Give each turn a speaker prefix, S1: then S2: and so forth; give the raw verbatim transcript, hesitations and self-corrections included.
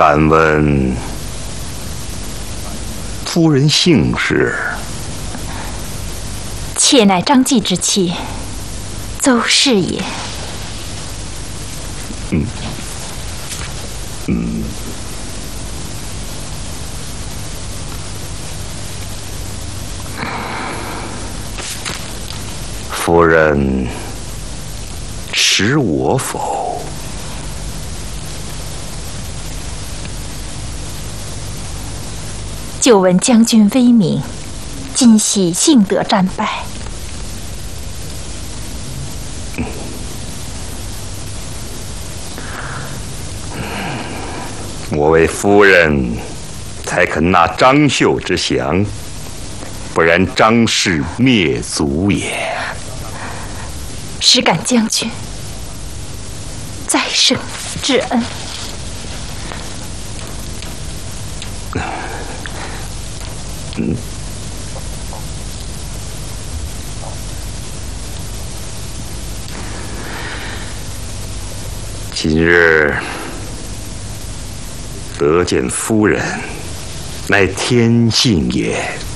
S1: 敢问夫人姓氏？
S2: 妾乃张继之妻，邹氏也。
S1: 嗯嗯。夫人识我否？
S2: 久闻将军威名，今夕幸得战败。
S1: 我为夫人才肯纳张绣之降，不然张氏灭族也。
S2: 实感将军再生之恩。
S1: 嗯。今日得见夫人，乃天幸也。